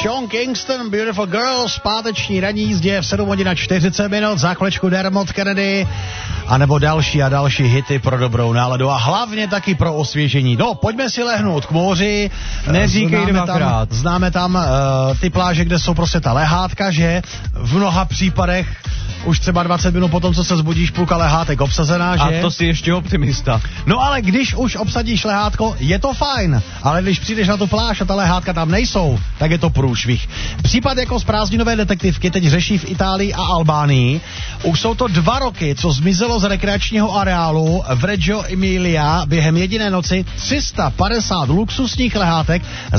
Sean Kingston, Beautiful Girls, páteční ranní jízdě v 7 hodin a 40 minut, za chvilečku Dermot Kennedy, anebo další a další hity pro dobrou náladu a hlavně taky pro osvěžení. No, pojďme si lehnout k moři. Neříkej dvakrát. Známe tam ty pláže, kde jsou prostě ta lehátka, že v mnoha případech už třeba 20 minut potom, co se zbudíš, půlka lehátek obsazená, že? A to si ještě optimista. No ale když už obsadíš lehátko, je to fajn, ale když přijdeš na tu pláž a ta lehátka tam nejsou, tak je to průšvih. Případ jako z prázdninové detektivky teď řeší v Itálii a Albánii. Už jsou to 2 roky, co zmizelo z rekreačního areálu v Reggio Emilia během jediné noci 350 luxusních lehátek